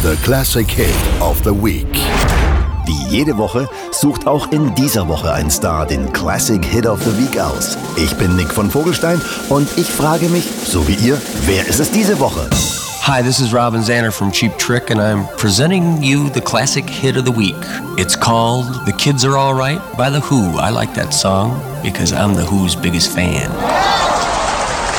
The Classic Hit of the Week. Wie jede Woche sucht auch in dieser Woche ein Star den Classic Hit of the Week aus. Ich bin Nick von Vogelstein und ich frage mich, so wie ihr, wer ist es diese Woche? Hi, this is Robin Zander from Cheap Trick, and I'm presenting you the classic hit of the week. It's called The Kids Are All Right by The Who. I like that song because I'm The Who's biggest fan.